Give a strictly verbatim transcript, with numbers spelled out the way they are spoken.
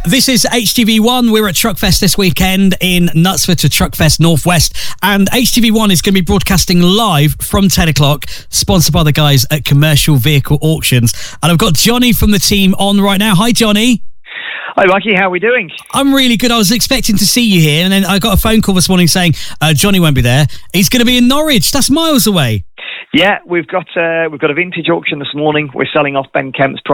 This is H T V one. We're at Truckfest this weekend in Knutsford to Truckfest Northwest. And H T V one is going to be broadcasting live from ten o'clock, sponsored by the guys at Commercial Vehicle Auctions. And I've got Johnny from the team on right now. Hi, Johnny. Hi, Mikey. How are we doing? I'm really good. I was expecting to see you here, and then I got a phone call this morning saying uh, Johnny won't be there. He's going to be in Norwich. That's miles away. Yeah, we've got uh, we've got a vintage auction this morning. We're selling off Ben Kemp's